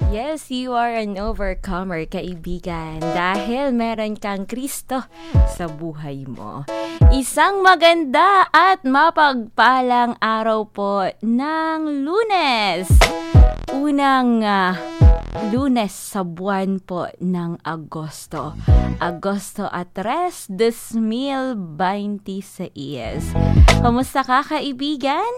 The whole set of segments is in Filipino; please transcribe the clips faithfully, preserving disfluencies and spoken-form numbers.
Yes, you are an overcomer, kaibigan, dahil meron kang Kristo sa buhay mo. Isang maganda at mapagpalang araw po ng Lunes. Unang uh, Lunes sa buwan po ng Agosto. Agosto at tres, dos mil veintiséis. Kamusta ka, kaibigan?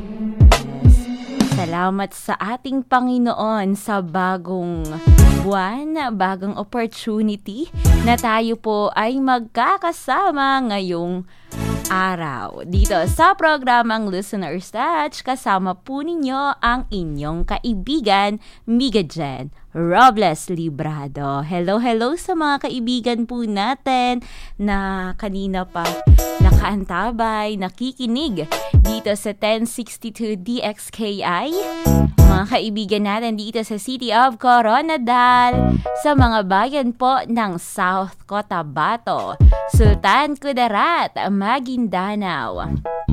Salamat sa ating Panginoon sa bagong buwan, bagong opportunity na tayo po ay magkakasama ngayong araw. Dito sa programang Listener's Touch, kasama po ninyo ang inyong kaibigan, Miga Jen Robles Librado. Hello, hello sa mga kaibigan po natin na kanina pa nakaantabay, nakikinig dito sa ten sixty-two D X K I. Mga kaibigan natin dito sa City of Coronadal, sa mga bayan po ng South Cotabato, Sultan Kudarat, Maguindanao,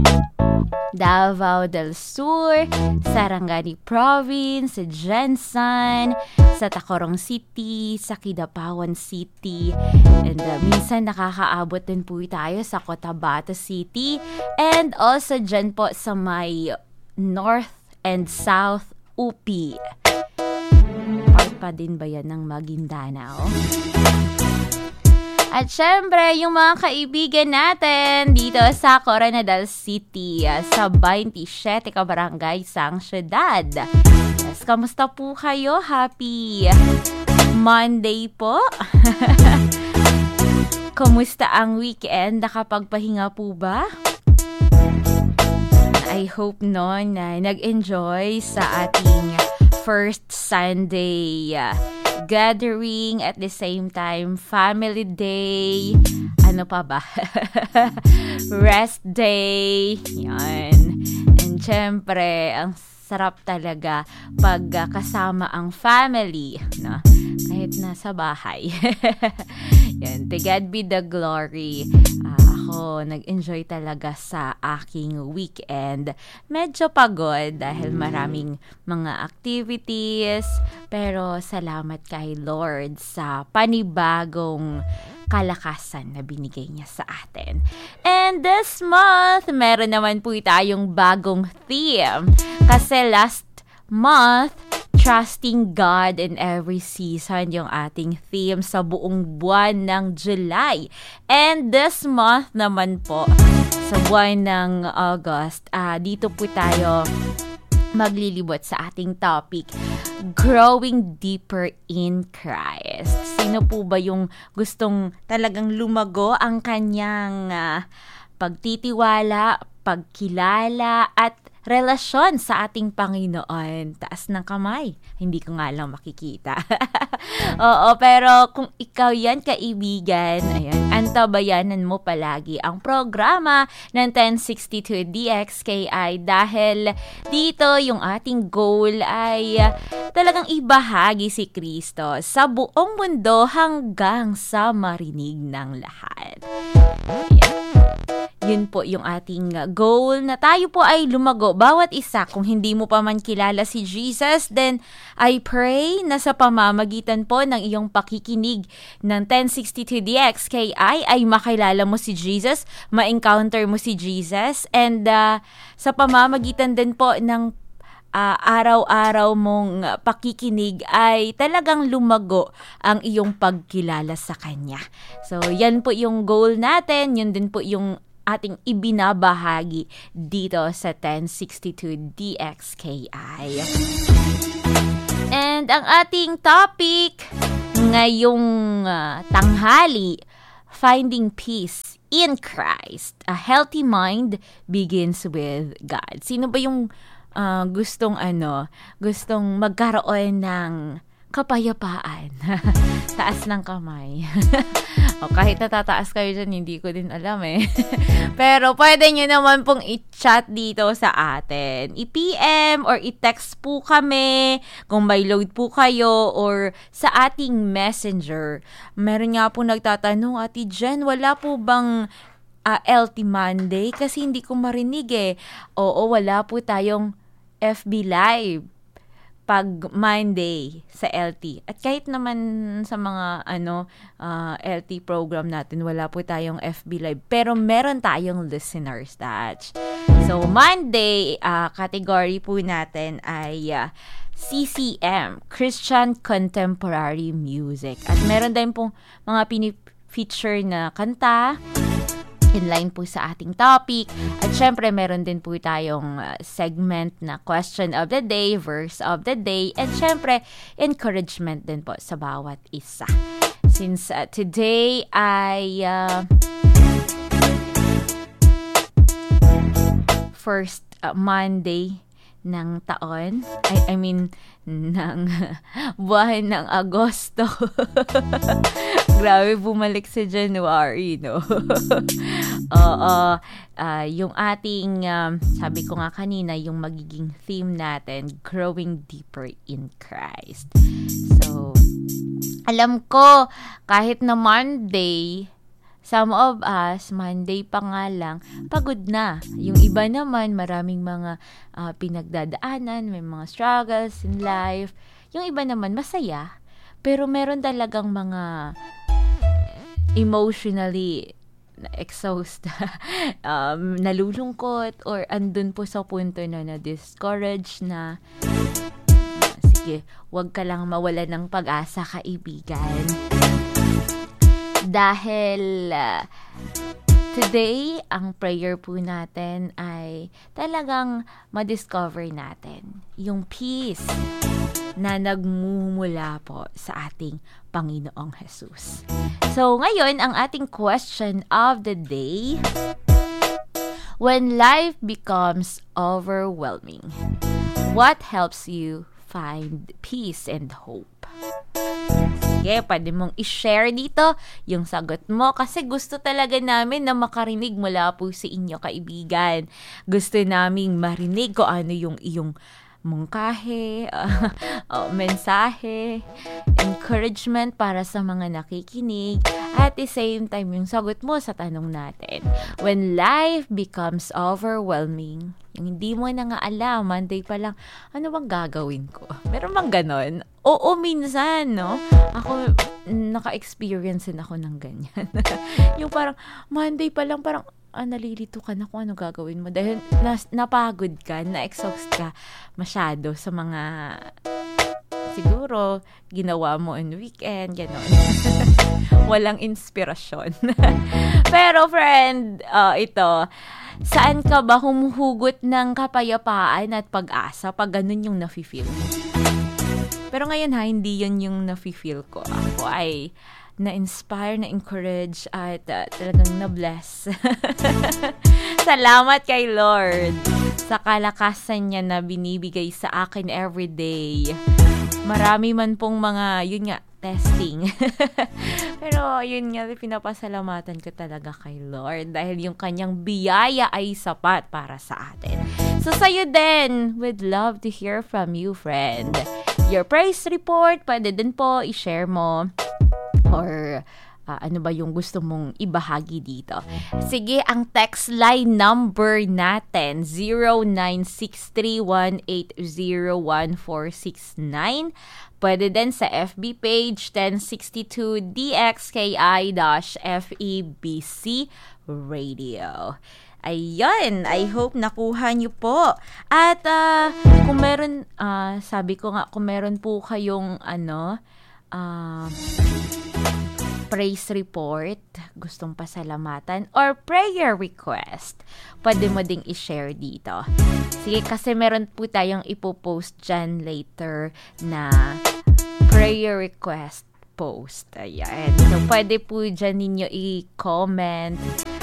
Davao del Sur, Sarangani Province, Jensan, sa Tacorong City, sa Kidapawan City, and uh, minsan nakakaabot din po tayo sa Cotabato City, and also dyan po sa may North and South U P. Part pa din ba yan ng Maguindanao? At syempre, yung mga kaibigan natin dito sa Coronadal City, sa twenty-seven ka barangay sang syudad. Yes, kamusta po kayo? Happy Monday po. Kamusta ang weekend? Nakapagpahinga po ba? I hope no na nag-enjoy sa ating first Sunday uh, gathering, at the same time family day, ano pa ba? Rest day, yan. And syempre, ang sarap talaga pag uh, kasama ang family, no? Kahit nasa bahay. Yan, to God be the glory. Uh, ako, nag-enjoy talaga sa aking weekend. Medyo pagod dahil maraming mga activities, pero salamat kay Lord sa panibagong kalakasan na binigay niya sa atin. And this month, meron naman po tayong bagong theme. Kasi last month, Trusting God in Every Season yung ating theme sa buong buwan ng July. And this month naman po, sa buwan ng August, uh, dito po tayo maglilibot sa ating topic, Growing Deeper in Christ. Sino po ba yung gustong talagang lumago ang kanyang uh, pagtitiwala, pagkilala, at relasyon sa ating Panginoon? Taas ng kamay. Hindi ko nga lang makikita. Oo, pero kung ikaw yan, kaibigan, ayan, antabayanan mo palagi ang programa ng ten sixty-two D X K I, dahil dito yung ating goal ay uh, talagang ibahagi si Kristo sa buong mundo hanggang sa marinig ng lahat. Ayan. Yun po yung ating goal, na tayo po ay lumago, bawat isa. Kung hindi mo pa man kilala si Jesus, then I pray na sa pamamagitan po ng iyong pakikinig ng ten sixty-two D X K I ay makilala mo si Jesus, ma-encounter mo si Jesus, and uh, sa pamamagitan din po ng Uh, araw-araw mong pakikinig ay talagang lumago ang iyong pagkilala sa Kanya. So, yan po yung goal natin. Yun din po yung ating ibinabahagi dito sa ten sixty-two D X K I. And ang ating topic ngayong uh, tanghali, Finding Peace in Christ. A healthy mind begins with God. Sino ba yung Uh, gustong ano, gustong magkaroon ng kapayapaan? Taas ng kamay. O kahit natataas kayo dyan, hindi ko din alam eh. Pero pwede nyo naman pong i-chat dito sa atin. I-P M or i-text po kami kung may load po kayo, or sa ating messenger. Meron nga po nagtatanong, Ate Jen, wala po bang uh, L T Monday? Kasi hindi ko marinig eh. Oo, wala po tayong F B Live. pag Monday sa L T. At kahit naman sa mga ano uh, L T program natin, wala po tayong F B Live. Pero meron tayong listener stats. So, Monday, uh, category po natin ay uh, C C M, Christian Contemporary Music. At meron din pong mga pini-feature na kanta in line po sa ating topic. At syempre, meron din po tayong uh, segment na question of the day, verse of the day, and syempre, encouragement din po sa bawat isa. Since uh, today ay uh, first uh, Monday ng taon, I, I mean, ng buwan ng Agosto. Grabe, bumalik sa January, no? Oo, uh, yung ating, um, sabi ko nga kanina, yung magiging theme natin, growing deeper in Christ. So, alam ko, kahit na Monday, some of us, Monday pa nga lang, pagod na. Yung iba naman, maraming mga uh, pinagdadaanan, may mga struggles in life. Yung iba naman, masaya. Pero meron talagang mga emotionally exhausted, um, nalulungkot, or andun po sa punto na na-discourage na, uh, sige, wag ka lang mawala ng pag-asa, kaibigan. Dahil uh, today, ang prayer po natin ay talagang ma-discover natin yung peace na nagmumula po sa ating Panginoong Jesus. So, ngayon, ang ating question of the day, when life becomes overwhelming, what helps you find peace and hope? Sige, pwede mong i-share dito yung sagot mo kasi gusto talaga namin na makarinig mula po sa inyo, kaibigan. Gusto naming marinig kung ano yung iyong mungkahe, uh, uh, mensahe, encouragement para sa mga nakikinig, at the same time yung sagot mo sa tanong natin. When life becomes overwhelming, yung hindi mo na nga alam, Monday pa lang, ano bang gagawin ko? Meron bang ganon? Oo, minsan, no? Ako, naka-experience din ako ng ganyan. Yung parang, Monday pa lang, parang, ah, nalilito ka na kung ano gagawin mo. Dahil nas, napagod ka, na-exhaust ka masyado sa mga, siguro, ginawa mo in weekend, gano'n. Walang inspirasyon. Pero, friend, uh, ito, saan ka ba humuhugot ng kapayapaan at pag-asa pag ganun yung nafe-feel mo? Pero ngayon ha, hindi yun yung nafe-feel ko. Ako ay na-inspire, na-encourage, at uh, talagang na-bless. Salamat kay Lord sa kalakasan niya na binibigay sa akin everyday. Marami man pong mga, yun nga, testing. Pero yun nga, pinapasalamatan ko talaga kay Lord dahil yung kanyang biyaya ay sapat para sa atin. So sa'yo din, we'd love to hear from you, friend. Your praise report, pwede din po i-share mo. Or uh, ano ba yung gusto mong ibahagi dito. Sige, ang text line number natin, zero nine six three one eight zero one four six nine. Pwede din sa F B page, ten sixty-two D X K I F E B C Radio. Ayun, I hope nakuha nyo po. At uh, kung meron, uh, sabi ko nga, kung meron po kayong ano, uh, praise report, gustong pasalamatan, or prayer request, pwede mo ding i-share dito. Sige, kasi meron po tayong ipopost dyan later na prayer request post. Ayan. So, pwede po dyan ninyo i-comment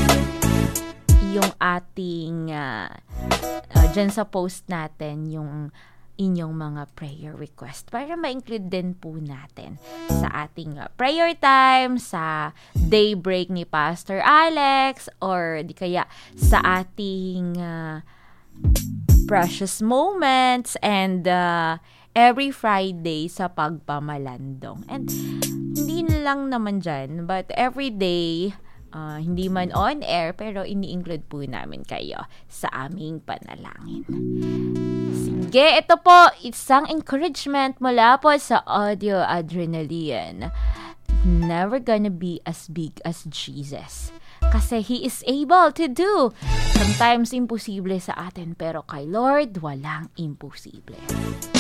yung ating uh, uh, dyan sa post natin yung inyong mga prayer request para ma-include din po natin sa ating uh, prayer time, sa daybreak ni Pastor Alex, or di kaya sa ating uh, precious moments, and uh, every Friday sa pagpamalandong. And hindi na lang naman dyan, but every day, Uh, hindi man on air, pero ini-include po namin kayo sa aming panalangin. Sige. Sige, ito po, isang encouragement mula po sa Audio Adrenaline. Never gonna be as big as Jesus. Kasi He is able to do. Sometimes imposible sa atin, pero kay Lord, walang imposible.